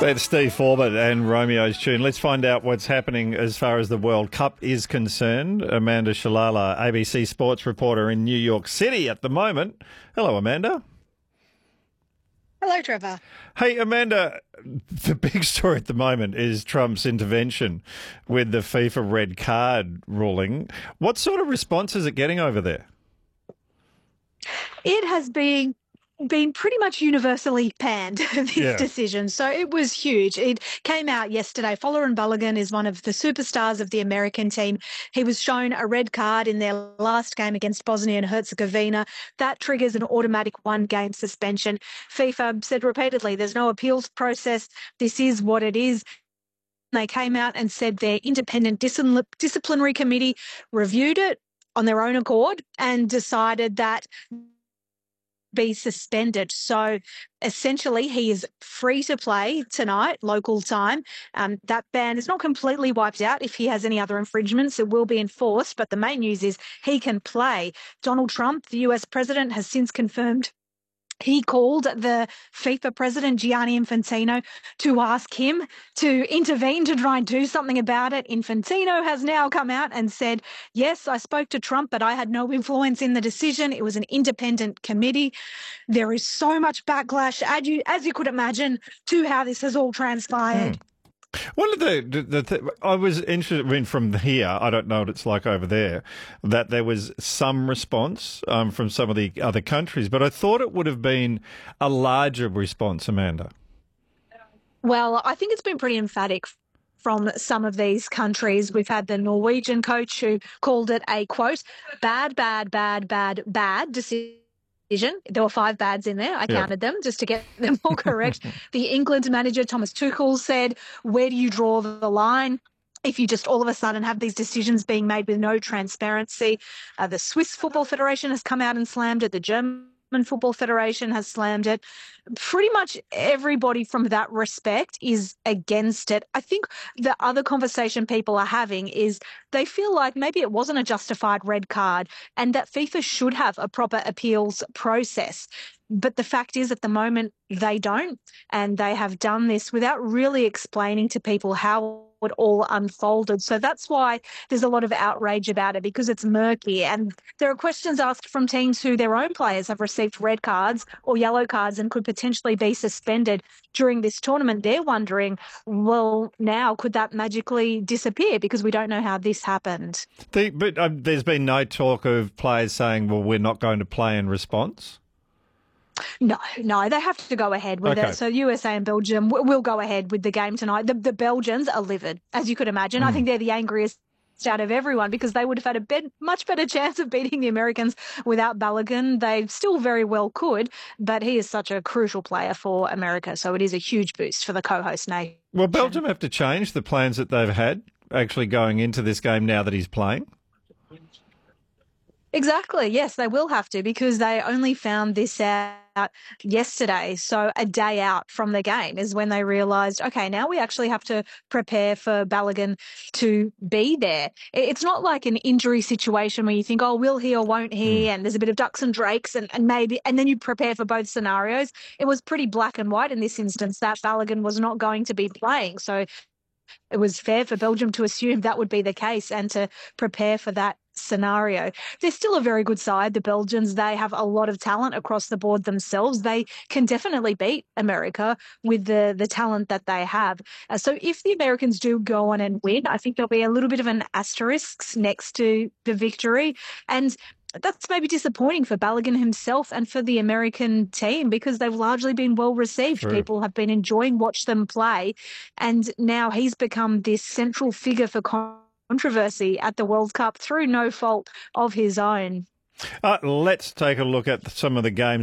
That's Steve Forbett and Romeo's Tune. Let's find out what's happening as far as the World Cup is concerned. Amanda Shalala, ABC sports reporter in New York City at the moment. Hello, Amanda. Hello, Trevor. Hey, Amanda, the big story at the moment is Trump's intervention with the FIFA red card ruling. What sort of response is it getting over there? It has been pretty much universally panned, this decision. So it was huge. It came out yesterday. Folarin Balogun is one of the superstars of the American team. He was shown a red card in their last game against Bosnia and Herzegovina. That triggers an automatic one-game suspension. FIFA said repeatedly, there's no appeals process. This is what it is. They came out and said their independent disciplinary committee reviewed it on their own accord and decided that be suspended. So essentially he is free to play tonight, local time. That ban is not completely wiped out. If he has any other infringements, it will be enforced. But the main news is he can play. Donald Trump, the US president, has since confirmed he called the FIFA president, Gianni Infantino, to ask him to intervene to try and do something about it. Infantino has now come out and said, yes, I spoke to Trump, but I had no influence in the decision. It was an independent committee. There is so much backlash, as you could imagine, to how this has all transpired. One of I was interested in from here, I don't know what it's like over there, that there was some response from some of the other countries, but I thought it would have been a larger response, Amanda. Well, I think it's been pretty emphatic from some of these countries. We've had the Norwegian coach who called it a, quote, bad decision. There were 5 bads in there. I counted them just to get them all correct. The England manager, Thomas Tuchel, said, where do you draw the line if you just all of a sudden have these decisions being made with no transparency? The Swiss Football Federation has come out and slammed it. The German Football Federation has slammed it. Pretty much everybody from that respect is against it. I think the other conversation people are having is they feel like maybe it wasn't a justified red card and that FIFA should have a proper appeals process. But the fact is, at the moment, they don't. And they have done this without really explaining to people how it all unfolded. So that's why there's a lot of outrage about it, because it's murky. And there are questions asked from teams who their own players have received red cards or yellow cards and could potentially be suspended during this tournament. They're wondering, well, now could that magically disappear because we don't know how this happened? But there's been no talk of players saying, well, we're not going to play in response? No, they have to go ahead with it. So USA and Belgium will go ahead with the game tonight. The Belgians are livid, as you could imagine. I think they're the angriest out of everyone because they would have had a much better chance of beating the Americans without Balogun. They still very well could, but he is such a crucial player for America, so it is a huge boost for the co-host nation. Will Belgium have to change the plans that they've had actually going into this game now that he's playing? Exactly. Yes, they will have to because they only found this out yesterday. So a day out from the game is when they realised, okay, now we actually have to prepare for Balogun to be there. It's not like an injury situation where you think, oh, will he or won't he? And there's a bit of ducks and drakes and maybe, and then you prepare for both scenarios. It was pretty black and white in this instance that Balogun was not going to be playing. So it was fair for Belgium to assume that would be the case and to prepare for that scenario. They're still a very good side, the Belgians. They have a lot of talent across the board themselves. They can definitely beat America with the talent that they have. So if the Americans do go on and win, I think there'll be a little bit of an asterisk next to the victory. And that's maybe disappointing for Balogun himself and for the American team because they've largely been well received. True. People have been enjoying watch them play. And now he's become this central figure for controversy at the World Cup through no fault of his own. Let's take a look at some of the games